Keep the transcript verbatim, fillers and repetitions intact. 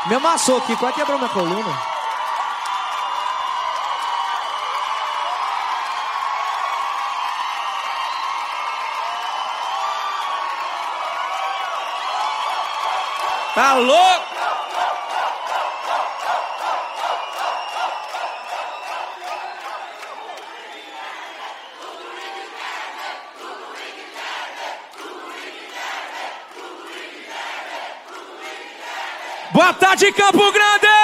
Me amassou aqui, quase quebrou minha coluna. Tá louco? Boa tarde, Campo Grande!